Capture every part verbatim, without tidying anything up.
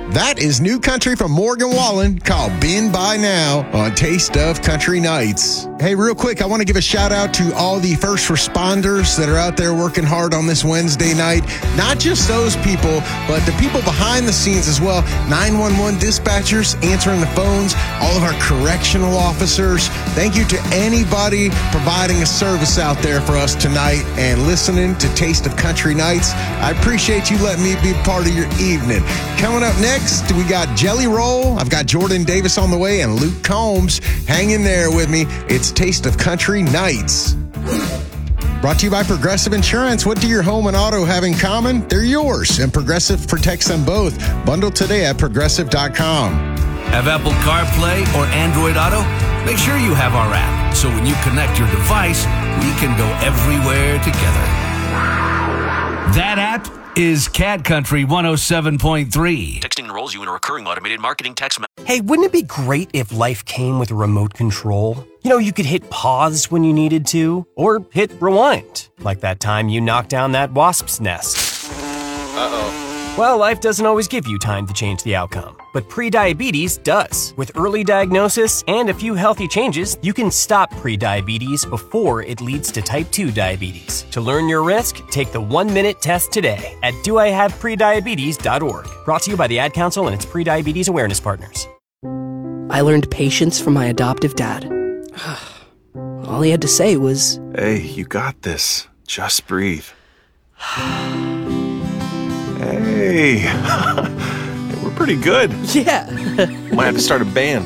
That is new country from Morgan Wallen called Been By Now on Taste of Country Nights. Hey, real quick, I want to give a shout out to all the first responders that are out there working hard on this Wednesday night. Not just those people, but the people behind the scenes as well. nine one one dispatchers answering the phones, all of our correctional officers. Thank you to anybody providing a service out there for us tonight and listening to Taste of Country Nights. I appreciate you letting me be part of your evening. Coming up next, we got Jelly Roll. I've got Jordan Davis on the way and Luke Combs. Hang in there with me. It's Taste of Country Nights. Brought to you by Progressive Insurance. What do your home and auto have in common? They're yours, and Progressive protects them both. Bundle today at progressive dot com. Have Apple CarPlay or Android Auto? Make sure you have our app, so when you connect your device, we can go everywhere together. That app is Cat Country one oh seven point three. Texting enrolls you in a recurring automated marketing text message. Hey, wouldn't it be great if life came with a remote control? You know, you could hit pause when you needed to, or hit rewind, like that time you knocked down that wasp's nest. Uh-oh. Well, life doesn't always give you time to change the outcome, but prediabetes does. With early diagnosis and a few healthy changes, you can stop prediabetes before it leads to type two diabetes. To learn your risk, take the one-minute test today at do I have prediabetes dot org. Brought to you by the Ad Council and its prediabetes awareness partners. I learned patience from my adoptive dad. All he had to say was, "Hey, you got this. Just breathe." Hey, we're pretty good. Yeah. Might have to start a band.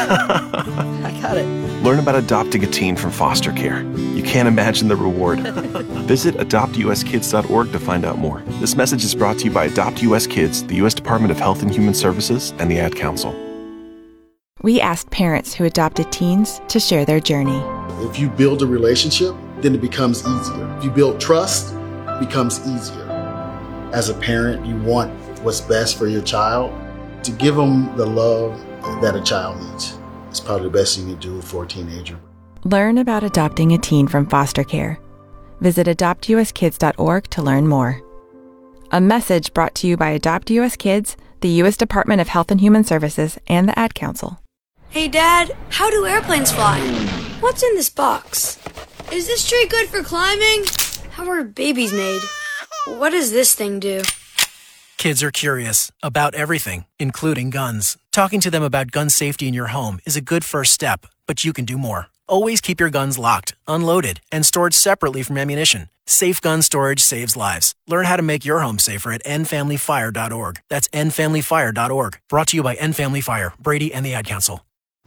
I got it. Learn about adopting a teen from foster care. You can't imagine the reward. Visit adopt u s kids dot org to find out more. This message is brought to you by Adopt U S Kids, the U S Department of Health and Human Services, and the Ad Council. We asked parents who adopted teens to share their journey. If you build a relationship, then it becomes easier. If you build trust, it becomes easier. As a parent, you want what's best for your child. To give them the love that a child needs is probably the best thing you do for a teenager. Learn about adopting a teen from foster care. Visit adopt u s kids dot org to learn more. A message brought to you by Adopt U S Kids, the U S Department of Health and Human Services, and the Ad Council. Hey, Dad, how do airplanes fly? What's in this box? Is this tree good for climbing? How are babies made? What does this thing do? Kids are curious about everything, including guns. Talking to them about gun safety in your home is a good first step, but you can do more. Always keep your guns locked, unloaded, and stored separately from ammunition. Safe gun storage saves lives. Learn how to make your home safer at end family fire dot org. That's end family fire dot org. Brought to you by End Family Fire, Brady, and the Ad Council.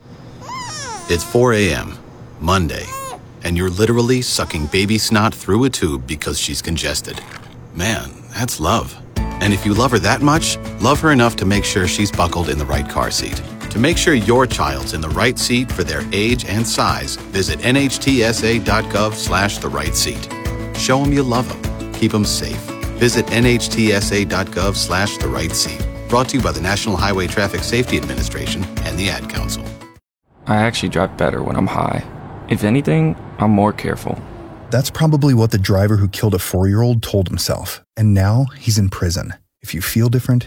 It's four a.m., Monday, and you're literally sucking baby snot through a tube because she's congested. Man, that's love. And if you love her that much, love her enough to make sure she's buckled in the right car seat. To make sure your child's in the right seat for their age and size, visit N H T S A dot gov slash the right seat. Show them you love them. Keep them safe. Visit N H T S A dot gov slash the right seat. Brought to you by the National Highway Traffic Safety Administration and the Ad Council. I actually drive better when I'm high. If anything, I'm more careful. That's probably what the driver who killed a four-year-old told himself, and now he's in prison. If you feel different,